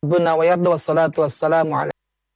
Buna wa yardu wassalatu wassalamu ala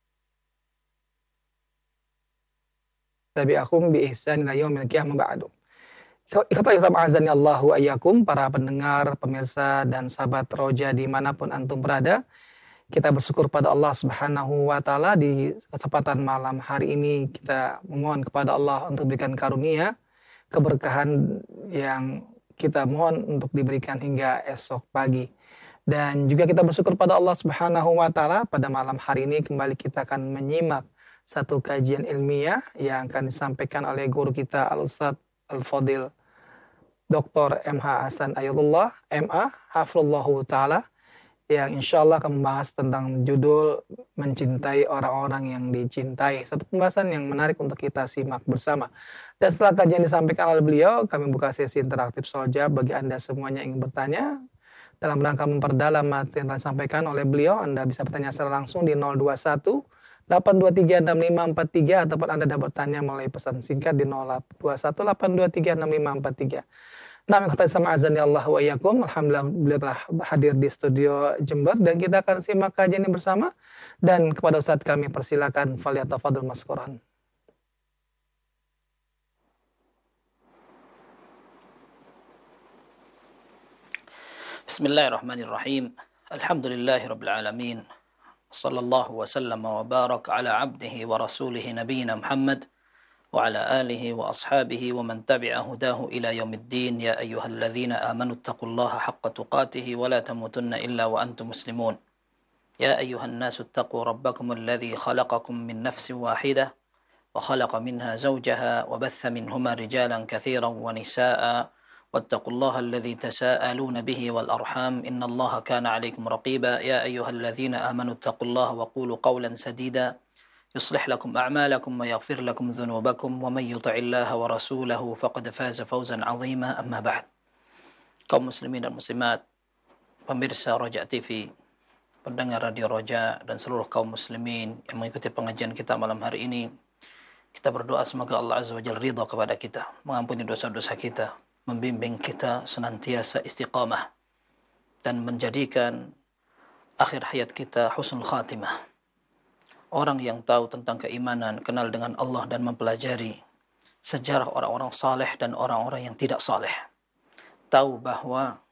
tabi'akum bi ihsan ila yaumil qiyamah ba'du. Ikhwati azani Allah wa iyyakum, para pendengar, pemirsa dan sahabat Roja dimanapun antum berada. Kita bersyukur pada Allah Subhanahu wa taala di kesempatan malam hari ini kita memohon kepada Allah untuk berikan karunia, keberkahan yang kita mohon untuk diberikan hingga esok pagi. Dan juga kita bersyukur pada Allah Subhanahu wa taala pada malam hari ini kembali kita akan menyimak satu kajian ilmiah yang akan disampaikan oleh guru kita Al-Ustadz Al-Fadil Dr. MH Hasan Ayatullah MA Hafizallahu taala, yang insya Allah akan membahas tentang judul mencintai orang-orang yang dicintai. Satu pembahasan yang menarik untuk kita simak bersama. Dan setelah kajian disampaikan oleh beliau, kami buka sesi interaktif soal jawab bagi Anda semuanya yang ingin bertanya. Dalam rangka memperdalam materi yang telah disampaikan oleh beliau, Anda bisa bertanya secara langsung di 021 823 6543 ataupun Anda dapat bertanya melalui pesan singkat di 021 823 6543. Nah, ikhwati sama azani Allah wa iyyakum. Alhamdulillah beliau telah hadir di studio Jember dan kita akan simak kajian ini bersama. Dan kepada Ustadz kami persilakan falyatafadhal maskuran. Bismillahirrahmanirrahim. Alhamdulillahirabbil alamin. Sallallahu wasallam wa barak ala abdihi wa rasulihi nabiyina Muhammad وعلى آله وأصحابه ومن تبع هداه إلى يوم الدين يا أيها الذين آمنوا اتقوا الله حق تقاته ولا تموتن إلا وأنتم مسلمون يا أيها الناس اتقوا ربكم الذي خلقكم من نفس واحدة وخلق منها زوجها وبث منهما رجالا كثيرا ونساء واتقوا الله الذي تساءلون به والأرحام إن الله كان عليكم رقيبا يا أيها الذين آمنوا اتقوا الله وقولوا قولا سديدا يصلح لكم أعمالكم ويغفر لكم ذنوبكم ومن يطع الله ورسوله فقد فاز فوزا عظيما أما بعد. Kaum muslimin dan muslimat, pemirsa Roja TV, pendengar Radio Roja, dan seluruh kaum muslimin yang mengikuti pengajian kita malam hari ini, kita berdoa semoga Allah Azza wa Jalla ridha kepada kita, mengampuni dosa-dosa kita, membimbing kita senantiasa istiqamah, dan menjadikan akhir hayat kita husnul khatimah. Orang yang tahu tentang keimanan, kenal dengan Allah dan mempelajari sejarah orang-orang saleh dan orang-orang yang tidak saleh, tahu bahwa